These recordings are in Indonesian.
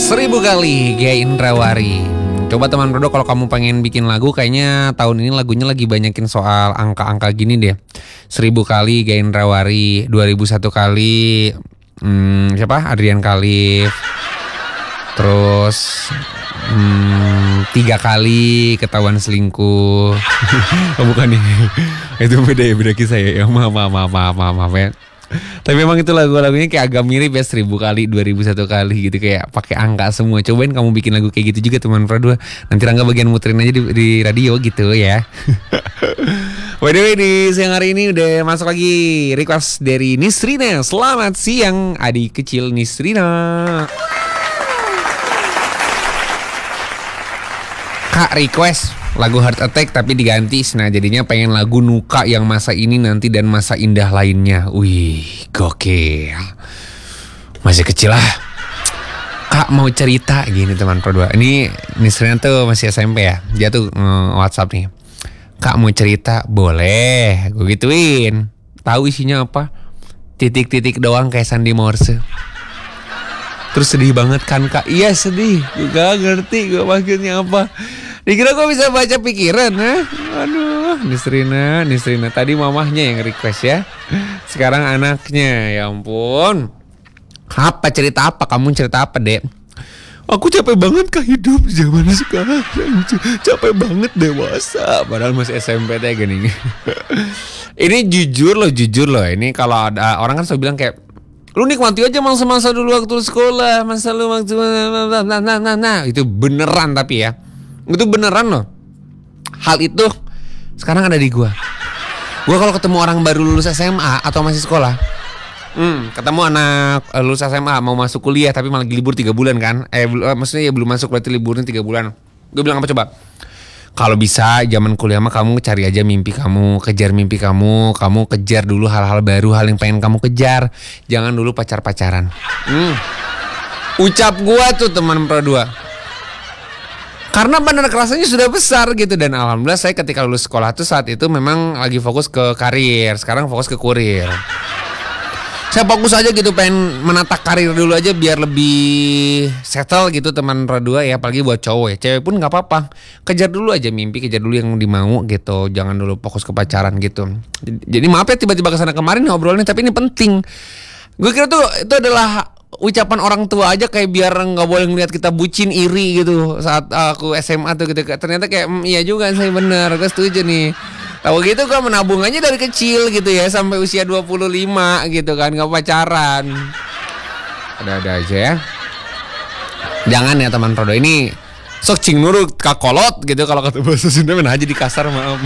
1000 kali Gaya Indrawari. Coba teman Rodo kalau kamu pengen bikin lagu, kayaknya tahun ini lagunya lagi banyakin soal angka-angka gini deh. 1000 kali Gaya Indrawari, 2001 kali siapa? Adrian Khalif. Terus 3 kali ketahuan selingkuh. Oh, bukan nih. Itu beda kisah ya. Maaf ya. Tapi memang itu lagu-lagunya kayak agak mirip ya, 1000 kali, 2001 kali gitu, kayak pakai angka semua. Cobain kamu bikin lagu kayak gitu juga teman Pro 2. Nanti Rangga bagian muterin aja di radio gitu ya. By the way, di siang hari ini udah masuk lagi request dari Nisrina. Selamat siang adik kecil Nisrina. Kak request lagu Heart Attack tapi diganti. Nah jadinya pengen lagu Nuka yang masa ini nanti dan masa indah lainnya. Wih gokil. Masih kecil lah. Kak mau cerita gini teman Pro 2. Ini Nisrina tuh masih SMP ya. Dia tuh WhatsApp nih. Kak mau cerita boleh. Gue gituin. Tahu isinya apa? Titik-titik doang kayak Sandi Morse. Terus sedih banget kan Kak? Iya sedih. Gue gak ngerti gue maksudnya apa. Dikira gue bisa baca pikiran, Aduh, Nisrina. Tadi mamahnya yang request ya. Sekarang anaknya, ya ampun. Apa cerita apa? Kamu cerita apa, Dek? Aku capek banget Kak hidup zaman sekarang. Capek banget dewasa. Padahal masih SMP teh gini. Ini jujur loh. Ini kalau ada orang kan selalu bilang kayak, lu nikmati aja masa-masa dulu waktu sekolah, masa lu waktu itu beneran tapi ya. Itu beneran loh. Hal itu sekarang ada di gua. Gua kalau ketemu orang baru lulus SMA atau masih sekolah, ketemu anak lulus SMA mau masuk kuliah tapi malah libur 3 bulan kan. Maksudnya ya belum masuk berarti liburnya 3 bulan. Gue bilang apa coba? Kalau bisa zaman kuliah mah kamu cari aja mimpi kamu, kejar mimpi kamu kejar dulu hal-hal baru, hal yang pengen kamu kejar. Jangan dulu pacar-pacaran. Ucap gua tuh teman Pro 2. Karena benar kerasanya sudah besar gitu. Dan alhamdulillah saya ketika lulus sekolah tuh saat itu memang lagi fokus ke karir. Sekarang fokus ke kurir. Saya fokus aja gitu, pengen menata karir dulu aja biar lebih settle gitu teman Pro 2 ya. Apalagi buat cowok ya. Cewek pun gak apa-apa. Kejar dulu aja mimpi, kejar dulu yang dimau gitu. Jangan dulu fokus ke pacaran gitu. Jadi maaf ya tiba-tiba kesana kemarin ngobrolnya, tapi ini penting. Gue kira tuh itu adalah ucapan orang tua aja kayak biar nggak boleh ngeliat kita bucin iri gitu saat aku SMA tuh gitu. Ternyata kayak iya juga saya bener, gue setuju nih. Tahu gitu gue menabung aja dari kecil gitu ya sampai usia 25 gitu kan, nggak pacaran. Ada aja ya. Jangan ya teman Pro 2 ini sok cing nurut kakolot gitu kalau kata bahasa Sunda men aja di kasar, maaf.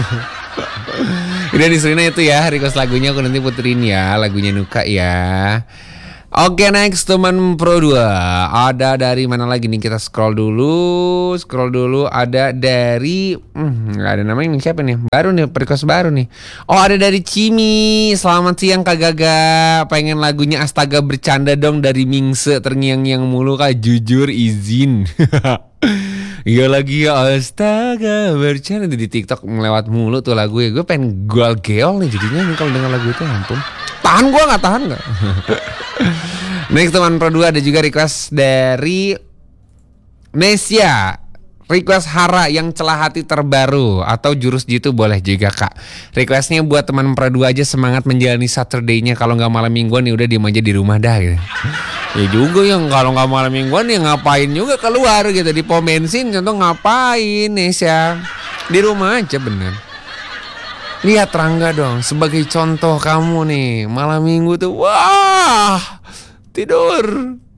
Udah Nisrina itu ya request lagunya, aku nanti puterin ya lagunya Nuka ya. Oke, next teman Pro 2. Ada dari mana lagi nih, kita scroll dulu. Ada dari nggak ada namanya nih, siapa nih? Baru nih, request baru nih. Oh, ada dari Cimi. Selamat siang Kak Gaga. Pengen lagunya Astaga Bercanda dong dari Mingse. Terngiang-ngiang mulu Kak, jujur izin. Iya lagi ya, Astaga Bercanda di TikTok melewat mulu tuh lagu ya. Gue pengen geol nih jadinya nih kalau dengar lagu itu, ampun. Tahan gak? Next teman Pro 2 ada juga request dari Nesia. Request Hara yang celah hati terbaru atau jurus jitu boleh juga Kak. Requestnya buat teman Pro 2 aja semangat menjalani Saturday-nya. Kalau gak malam mingguan ya udah diem aja di rumah dah gitu. Ya juga yang kalau gak malam mingguan ya ngapain juga keluar gitu. Di pom bensin contoh ngapain Nesia. Di rumah aja bener. Lihat Rangga dong sebagai contoh kamu nih. Malam minggu tuh wah tidur